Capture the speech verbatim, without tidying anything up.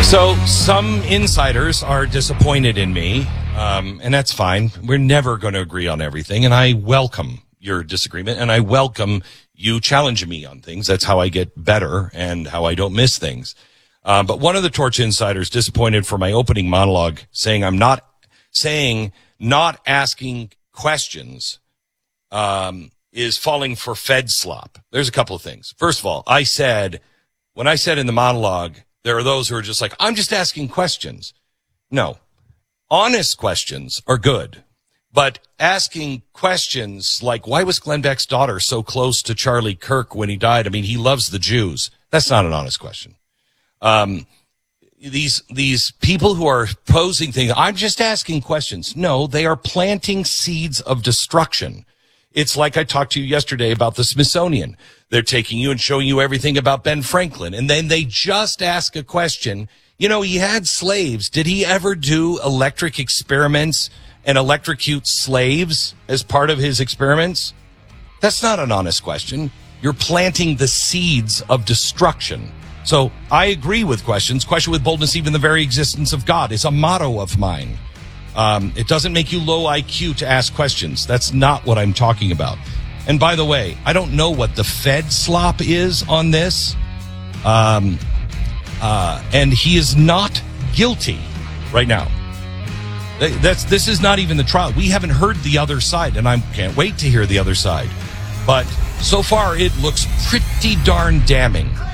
So some insiders are disappointed in me, um, and that's fine. We're never going to agree on everything, and I welcome your disagreement, and I welcome you challenging me on things. That's how I get better and how I don't miss things. Uh, but one of the Torch insiders disappointed for my opening monologue, saying I'm not saying not asking questions um, is falling for Fed slop. There's a couple of things. First of all, I said when I said in the monologue, there are those who are just like, I'm just asking questions. No, honest questions are good. But asking questions like, why was Glenn Beck's daughter so close to Charlie Kirk when he died? I mean, he loves the Jews. That's not an honest question. Um, these, these people who are posing things, I'm just asking questions. No, they are planting seeds of destruction. It's like I talked to you yesterday about the Smithsonian. They're taking you and showing you everything about Ben Franklin. And then they just ask a question. You know, he had slaves. Did he ever do electric experiments and electrocute slaves as part of his experiments? That's not an honest question. You're planting the seeds of destruction. So I agree with questions. Question with boldness, even the very existence of God, is a motto of mine. Um, it doesn't make you low I Q to ask questions. That's not what I'm talking about. And by the way, I don't know what the Fed slop is on this. Um, uh, and he is not guilty right now. That's, this is not even the trial. We haven't heard the other side, and I can't wait to hear the other side. But so far, it looks pretty darn damning.